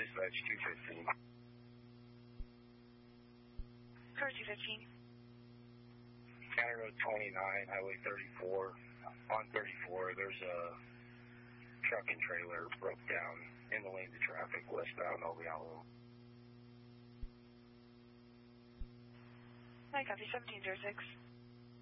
Dispatch 215. Car 215. County Road 29, Highway 34. On 34, there's a truck and trailer broke down in the lanes of traffic westbound Obialo. I copy 1706.